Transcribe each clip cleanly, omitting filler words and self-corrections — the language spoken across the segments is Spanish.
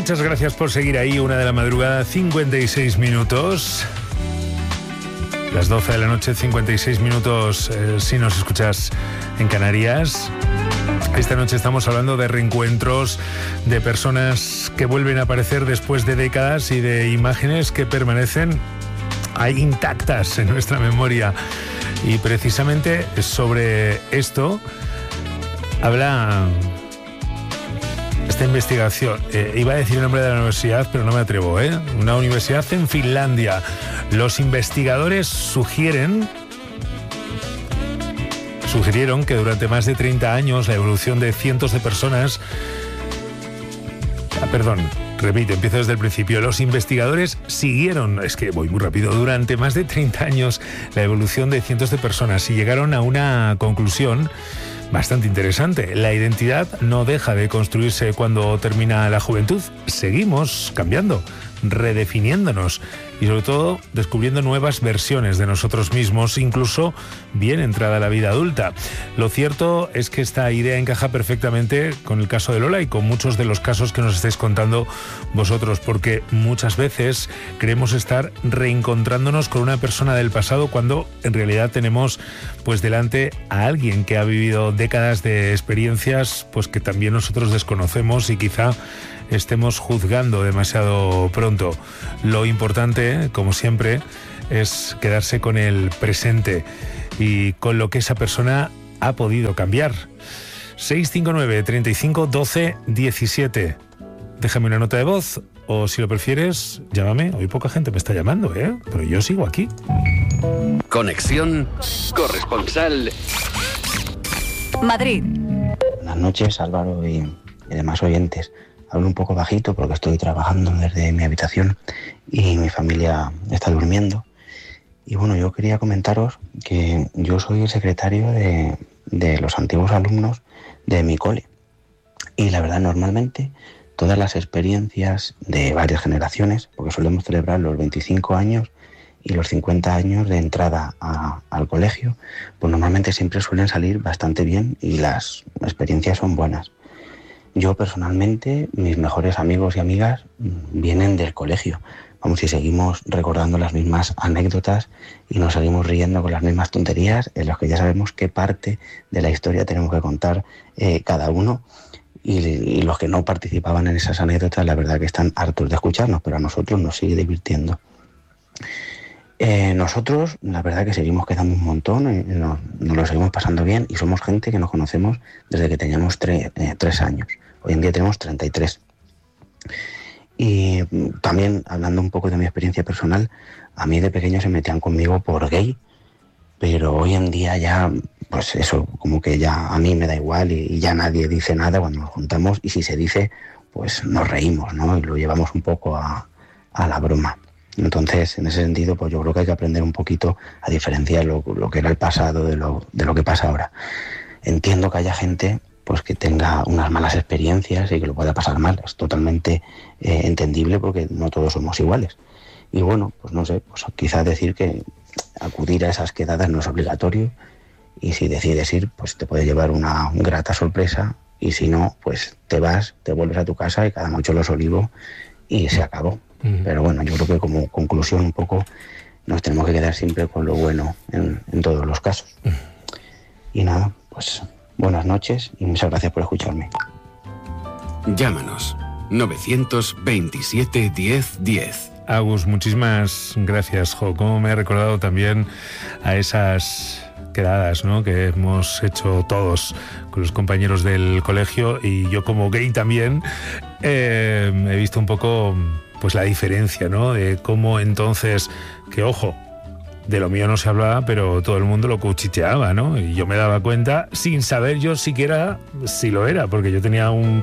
Muchas gracias por seguir ahí. 1 de la madrugada, 56 minutos. Las 12 de la noche, 56 minutos, si nos escuchas en Canarias. Esta noche estamos hablando de reencuentros, de personas que vuelven a aparecer después de décadas y de imágenes que permanecen ahí intactas en nuestra memoria. Y precisamente sobre esto habla esta investigación. Iba a decir el nombre de la universidad, pero no me atrevo, Una universidad en Finlandia. Los investigadores sugirieron que durante más de 30 años la evolución de cientos de personas... empiezo desde el principio. Los investigadores siguieron, es que voy muy rápido, durante más de 30 años la evolución de cientos de personas y llegaron a una conclusión bastante interesante. La identidad no deja de construirse cuando termina la juventud. Seguimos cambiando, redefiniéndonos y sobre todo descubriendo nuevas versiones de nosotros mismos, incluso bien entrada la vida adulta. Lo cierto es que esta idea encaja perfectamente con el caso de Lola y con muchos de los casos que nos estáis contando vosotros, porque muchas veces creemos estar reencontrándonos con una persona del pasado cuando en realidad tenemos pues delante a alguien que ha vivido décadas de experiencias pues que también nosotros desconocemos y quizá estemos juzgando demasiado pronto. Lo importante, como siempre, es quedarse con el presente y con lo que esa persona ha podido cambiar. 659 35 12 17. Déjame una nota de voz o, si lo prefieres, llámame. Hoy poca gente me está llamando, pero yo sigo aquí. Conexión corresponsal Madrid. Buenas noches, Álvaro y demás oyentes. Hablo un poco bajito porque estoy trabajando desde mi habitación y mi familia está durmiendo. Y bueno, yo quería comentaros que yo soy el secretario de los antiguos alumnos de mi cole. Y la verdad, normalmente, todas las experiencias de varias generaciones, porque solemos celebrar los 25 años y los 50 años de entrada al colegio, pues normalmente siempre suelen salir bastante bien y las experiencias son buenas. Yo personalmente, mis mejores amigos y amigas vienen del colegio. Vamos, si seguimos recordando las mismas anécdotas y nos seguimos riendo con las mismas tonterías, en las que ya sabemos qué parte de la historia tenemos que contar cada uno. Y los que no participaban en esas anécdotas, la verdad que están hartos de escucharnos, pero a nosotros nos sigue divirtiendo. Nosotros, la verdad que seguimos quedando un montón, nos lo seguimos pasando bien y somos gente que nos conocemos desde que teníamos 3 años. Hoy en día tenemos 33. Y también, hablando un poco de mi experiencia personal, a mí de pequeño se metían conmigo por gay, pero hoy en día ya, pues eso, como que ya a mí me da igual y ya nadie dice nada cuando nos juntamos, y si se dice, pues nos reímos, ¿no? Y lo llevamos un poco a la broma. Entonces, en ese sentido, pues yo creo que hay que aprender un poquito a diferenciar lo que era el pasado de lo que pasa ahora. Entiendo que haya gente pues que tenga unas malas experiencias y que lo pueda pasar mal. Es totalmente entendible porque no todos somos iguales. Y bueno, pues no sé, pues quizás decir que acudir a esas quedadas no es obligatorio y si decides ir, pues te puede llevar una grata sorpresa y si no, pues te vas, te vuelves a tu casa y cada noche los olivos y se acabó. Pero bueno, yo creo que como conclusión un poco nos tenemos que quedar siempre con lo bueno en todos los casos. Y nada, pues buenas noches y muchas gracias por escucharme. Llámanos 927 10 10. Agus, muchísimas gracias, Cómo me ha recordado también a esas quedadas, ¿no?, que hemos hecho todos con los compañeros del colegio, y yo como gay también he visto un poco pues la diferencia, ¿no?, de cómo entonces, que ojo, de lo mío no se hablaba, pero todo el mundo lo cuchicheaba, ¿no? Y yo me daba cuenta sin saber yo siquiera si lo era, porque yo tenía un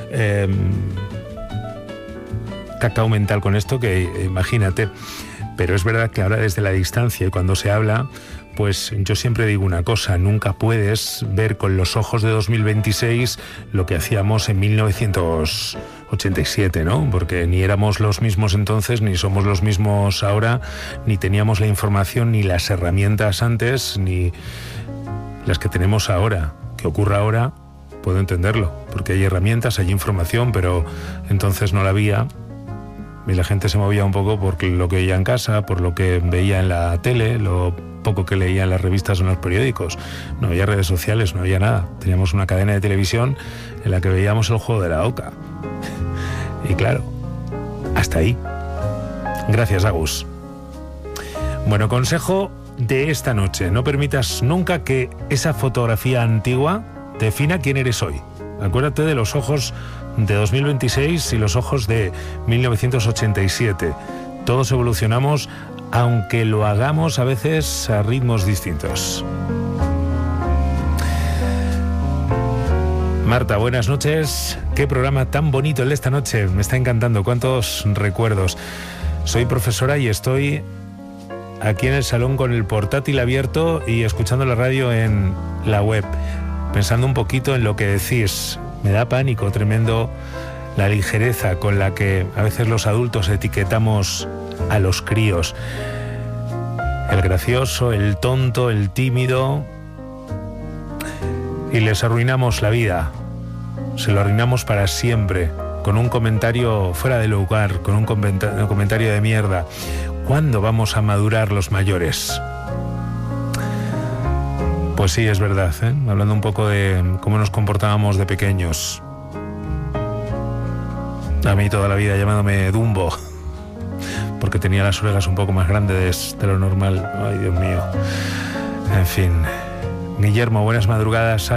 cacao mental con esto que imagínate. Pero es verdad que ahora desde la distancia y cuando se habla, pues yo siempre digo una cosa: nunca puedes ver con los ojos de 2026 lo que hacíamos en 1987, ¿no? Porque ni éramos los mismos entonces, ni somos los mismos ahora, ni teníamos la información, ni las herramientas antes, ni las que tenemos ahora. Que ocurra ahora puedo entenderlo, porque hay herramientas, hay información, pero entonces no la había. Y la gente se movía un poco por lo que veía en casa, por lo que veía en la tele, lo poco que leía en las revistas o en los periódicos. No había redes sociales, no había nada. Teníamos una cadena de televisión en la que veíamos el juego de la oca. Y claro, hasta ahí. Gracias, Agus. Bueno, consejo de esta noche: no permitas nunca que esa fotografía antigua defina quién eres hoy. Acuérdate de los ojos de 2026 y los ojos de 1987. Todos evolucionamos, aunque lo hagamos a veces a ritmos distintos. Marta, buenas noches. Qué programa tan bonito el de esta noche. Me está encantando. Cuántos recuerdos. Soy profesora y estoy aquí en el salón con el portátil abierto y escuchando la radio en la web, pensando un poquito en lo que decís. Me da pánico tremendo la ligereza con la que a veces los adultos etiquetamos a los críos. El gracioso, el tonto, el tímido. Y les arruinamos la vida. Se lo arruinamos para siempre. Con un comentario fuera de lugar, con un comentario de mierda. ¿Cuándo vamos a madurar los mayores? Pues sí, es verdad, ¿eh? Hablando un poco de cómo nos comportábamos de pequeños. A mí toda la vida llamándome Dumbo, porque tenía las orejas un poco más grandes de lo normal. Ay, Dios mío. En fin. Guillermo, buenas madrugadas.